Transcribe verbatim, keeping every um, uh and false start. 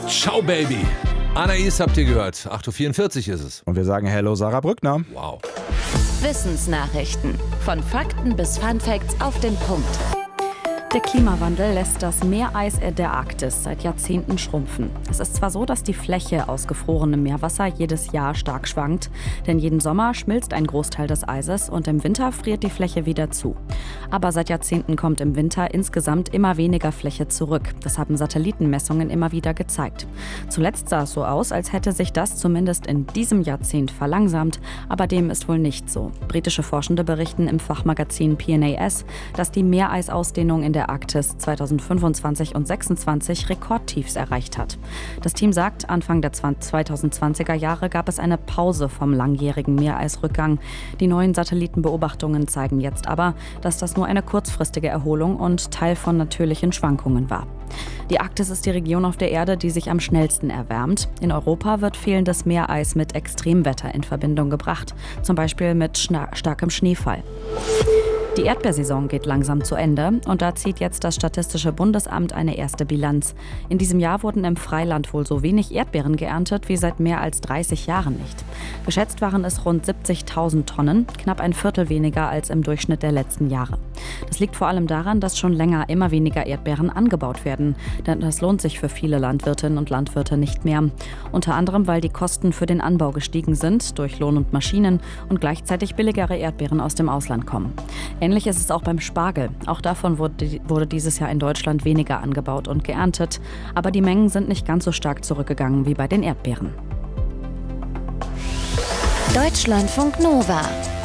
Ciao, Baby. Anais habt ihr gehört. acht Uhr vierundvierzig ist es. Und wir sagen Hello, Sarah Brückner. Wow. Wissensnachrichten. Von Fakten bis Funfacts auf den Punkt. Der Klimawandel lässt das Meereis der Arktis seit Jahrzehnten schrumpfen. Es ist zwar so, dass die Fläche aus gefrorenem Meerwasser jedes Jahr stark schwankt, denn jeden Sommer schmilzt ein Großteil des Eises und im Winter friert die Fläche wieder zu. Aber seit Jahrzehnten kommt im Winter insgesamt immer weniger Fläche zurück. Das haben Satellitenmessungen immer wieder gezeigt. Zuletzt sah es so aus, als hätte sich das zumindest in diesem Jahrzehnt verlangsamt, aber dem ist wohl nicht so. Britische Forschende berichten im Fachmagazin P N A S, dass die Meereisausdehnung in der Arktis zweitausendfünfundzwanzig und zweitausendsechsundzwanzig Rekordtiefs erreicht hat. Das Team sagt, Anfang der zweitausendzwanziger Jahre gab es eine Pause vom langjährigen Meereisrückgang. Die neuen Satellitenbeobachtungen zeigen jetzt aber, dass das nur eine kurzfristige Erholung und Teil von natürlichen Schwankungen war. Die Arktis ist die Region auf der Erde, die sich am schnellsten erwärmt. In Europa wird fehlendes Meereis mit Extremwetter in Verbindung gebracht, zum Beispiel mit schna- starkem Schneefall. Die Erdbeersaison geht langsam zu Ende und da zieht jetzt das Statistische Bundesamt eine erste Bilanz. In diesem Jahr wurden im Freiland wohl so wenig Erdbeeren geerntet wie seit mehr als dreißig Jahren nicht. Geschätzt waren es rund siebzigtausend Tonnen, knapp ein Viertel weniger als im Durchschnitt der letzten Jahre. Das liegt vor allem daran, dass schon länger immer weniger Erdbeeren angebaut werden, denn das lohnt sich für viele Landwirtinnen und Landwirte nicht mehr. Unter anderem, weil die Kosten für den Anbau gestiegen sind durch Lohn und Maschinen und gleichzeitig billigere Erdbeeren aus dem Ausland kommen. Ähnlich ist es auch beim Spargel. Auch davon wurde, wurde dieses Jahr in Deutschland weniger angebaut und geerntet. Aber die Mengen sind nicht ganz so stark zurückgegangen wie bei den Erdbeeren. Deutschlandfunk Nova.